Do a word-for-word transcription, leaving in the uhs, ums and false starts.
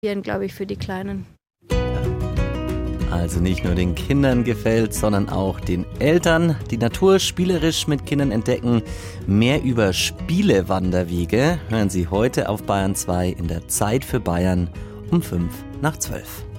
glaube ich, für die Kleinen. Also nicht nur den Kindern gefällt, sondern auch den Eltern. Die Natur spielerisch mit Kindern entdecken. Mehr über Spielewanderwege hören Sie heute auf Bayern zwei in der Zeit für Bayern um fünf nach zwölf.